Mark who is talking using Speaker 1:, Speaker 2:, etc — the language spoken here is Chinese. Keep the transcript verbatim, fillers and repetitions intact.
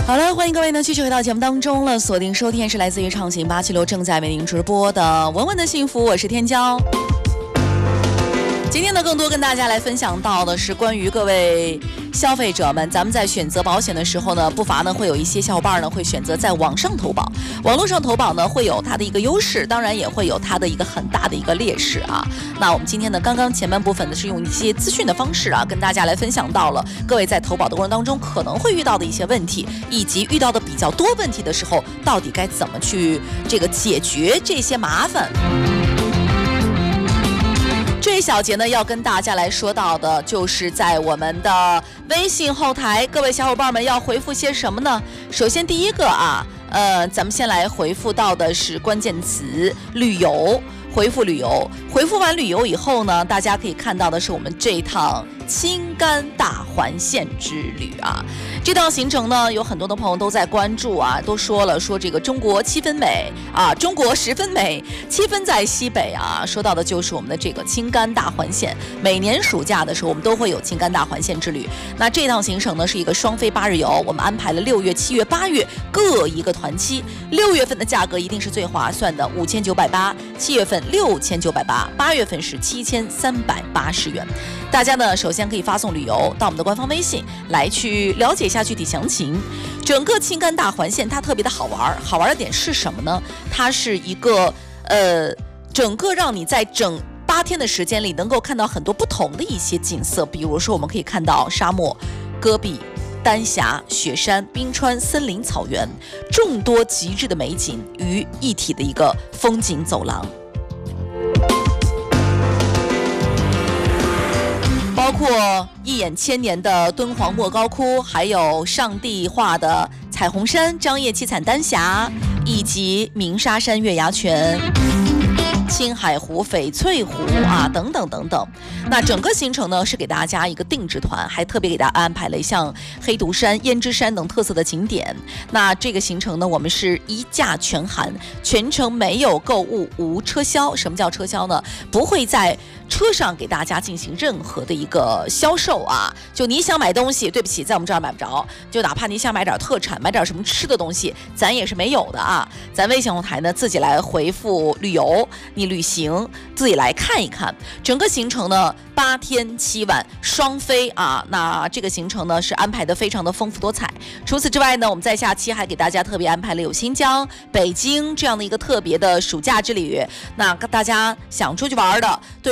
Speaker 1: 好了，欢迎各位呢继续回到节目当中了，锁定收听是来自于畅行八七六正在为您直播的文文的幸福，我是天骄。今天呢，更多跟大家来分享到的是关于各位消费者们，咱们在选择保险的时候呢，不乏呢会有一些小伙伴呢会选择在网上投保。网络上投保呢会有它的一个优势，当然也会有它的一个很大的一个劣势啊。那我们今天呢，刚刚前半部分呢是用一些资讯的方式啊，跟大家来分享到了各位在投保的过程当中可能会遇到的一些问题，以及遇到的比较多问题的时候，到底该怎么去这个解决这些麻烦。这一小节呢，要跟大家来说到的，就是在我们的微信后台，各位小伙伴们要回复些什么呢？首先第一个啊，呃，咱们先来回复到的是关键词旅游，回复旅游，回复完旅游以后呢，大家可以看到的是我们这一趟青甘大环线之旅啊。这趟行程呢，有很多的朋友都在关注啊，都说了说这个中国七分美啊，中国十分美，七分在西北啊。说到的就是我们的这个青甘大环线，每年暑假的时候我们都会有青甘大环线之旅。那这趟行程呢是一个双飞八日游，我们安排了六月、七月、八月各一个团期。六月份的价格一定是最划算的，五千九百八；七月份六千九百八，八月份是七千三百八十元。大家呢，首先可以发送旅游到我们的官方微信来去了解一下具体详情。整个青甘大环线它特别的好玩，好玩的点是什么呢？它是一个呃，整个让你在整八天的时间里能够看到很多不同的一些景色，比如说我们可以看到沙漠、戈壁、丹霞、雪山、冰川、森林、草原，众多极致的美景于一体的一个风景走廊。包括一眼千年的敦煌莫高窟，还有上帝画的彩虹山、张掖七彩丹霞，以及鸣沙山月牙泉、青海湖、翡翠湖啊，等等等等。那整个行程呢是给大家一个定制团，还特别给大家安排了像黑毒山、胭脂山等特色的景点。那这个行程呢，我们是一价全含，全程没有购物，无车销。什么叫车销呢？不会在车上给大家进行任何的一个销售啊，就你想买东西，对不起，在我们这儿买不着。就哪怕你想买点特产，买点什么吃的东西，咱也是没有的啊。咱微信后台呢，自己来回复旅游，你旅行自己来看一看。整个行程呢，八天七晚双飞啊。那这个行程呢是安排的非常的丰富多彩。除此之外呢，我们在下期还给大家特别安排了有新疆、北京这样的一个特别的暑假之旅。那大家想出去玩的，对